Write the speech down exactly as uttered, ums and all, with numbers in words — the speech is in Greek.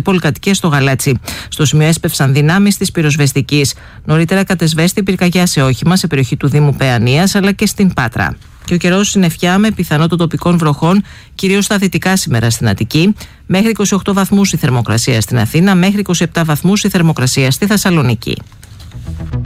πολυκατοικίες στο Γαλάτσι. Στο σημείο έσπευσαν δυνάμεις της πυροσβεστικής. Νωρίτερα κατεσβέστη πυρκαγιά σε όχημα σε περιοχή του Δήμου Παιανίας αλλά και στην Πάτρα. Και ο καιρός συννεφιά με πιθανότητα τοπικών βροχών, κυρίως στα δυτικά σήμερα στην Αττική. Μέχρι είκοσι οκτώ βαθμούς η θερμοκρασία στην Αθήνα, μέχρι είκοσι επτά βαθμούς η θερμοκρασία στη Θεσσαλονίκη.